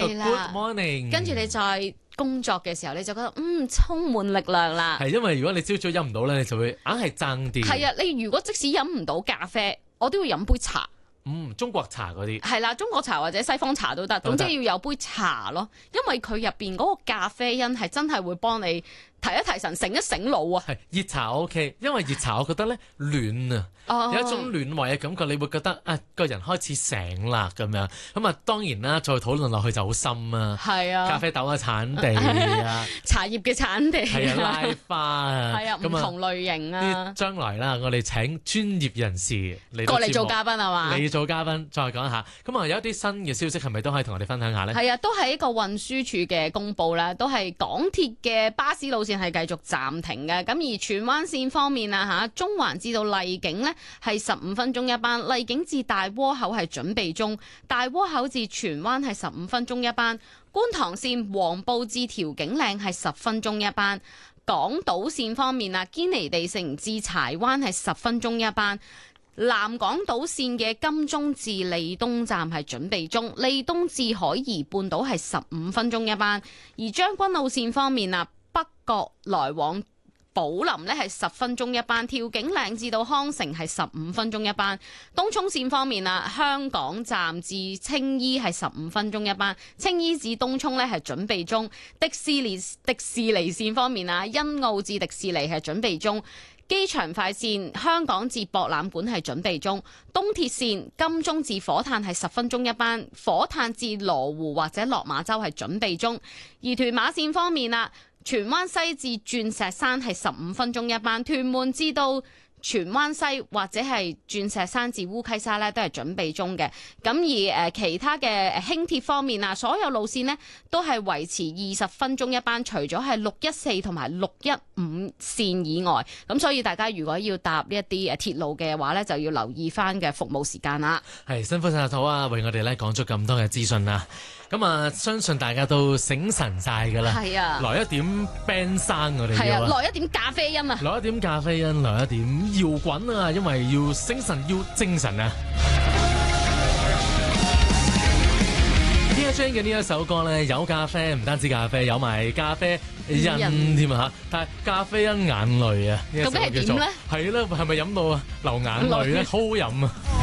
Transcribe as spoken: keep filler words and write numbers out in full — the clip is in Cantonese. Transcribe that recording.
個 Good morning， 跟住你再工作嘅時候，你就覺得嗯充滿力量啦。 係因為如果你朝早飲唔到咧，你就會硬係爭啲。 係啊，你如果即使飲唔到咖啡，我都要飲杯茶。 嗯，中國茶嗰啲係啦，中國茶或者西方茶都得，總之要有杯茶咯，因為佢入邊嗰個咖啡因係真係會幫你提一提神、醒一醒腦啊。 係熱茶 OK， 因為熱茶我覺得咧暖啊， 哦、 有一種暖胃嘅感覺，你會覺得啊個人開始醒啦咁樣。咁啊當然啦，再討論落去就好深啊。 係啊， 咖啡豆嘅產地啊， 茶葉嘅產地係啊，拉花啊， 係啊，唔同類型啊。 將來啦，我哋請專業人士嚟過嚟做嘉賓係嘛？ 你做嘉賓再講下。咁啊有一啲新嘅消息係咪都可以同我哋分享下呢？ 係啊，都係一個運輸署嘅公佈啦，都係港鐵嘅巴士路線係繼續暫停嘅。咁而荃灣線方面啊嚇，中環至到荔景呢係十五分鐘一班，荔景至大窩口係準備中，大窩口至荃灣係十五分鐘一班，觀塘線黃埔至調景嶺係十分鐘一班。港島線方面啊，堅尼地城至柴灣係十分鐘一班。南港島線嘅金鐘至利東站係準備中，利東至海怡半島係十五分鐘一班。而將軍澳線方面啊，北角來往寶林呢係十分鐘一班，調景嶺至到康城係十五分鐘一班。東涌線方面啊，香港站至青衣係十五分鐘一班，青衣至東涌呢係準備中。迪士尼迪士尼線方面啊，欣澳至迪士尼係準備中。機場快線香港至博覽館係準備中，東鐵線金鐘至火炭係十分鐘一班，火炭至羅湖或者落馬洲係準備中。而屯馬線方面啊，荃灣西至鑽石山係十五分鐘一班，屯門至到荃灣西或者係鑽石山至烏溪沙咧都係準備中嘅。咁而誒其他嘅輕鐵方面啊，所有路線呢都係維持二十分鐘一班，除咗係六一四同埋六一五線以外。咁所以大家如果要搭呢一啲誒鐵路嘅話咧，就要留意翻嘅服務時間啦。 係辛苦晒好啊，為我哋咧講咗咁多嘅資訊啦。咁啊，相信大家都醒神晒㗎啦。係啊，來一點 band 生我哋係要啊，來一點咖啡因啊， 來一點咖啡因，來一點搖滾啊，因為要醒神要精神啊。Dear Jane 嘅呢一首歌咧，有咖啡，唔單止咖啡，有埋咖啡因添啊嚇！但係咖啡因眼淚啊，呢一首叫做係啦，係咪飲到啊流眼淚咧？好好飲啊！